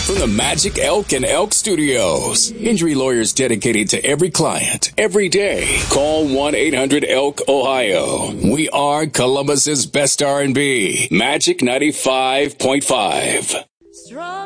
from the Magic Elk and Elk Studios. Injury lawyers dedicated to every client, every day. Call 1-800-ELK-OHIO. We are Columbus's best R&B. Magic 95.5.